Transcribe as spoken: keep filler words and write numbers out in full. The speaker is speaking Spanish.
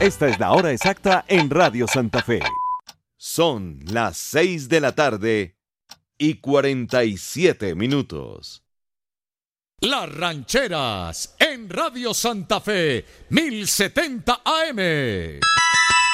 Esta es la hora exacta en Radio Santa Fe. Son las seis de la tarde y cuarenta y siete minutos. Las Rancheras en Radio Santa Fe, mil setenta A M.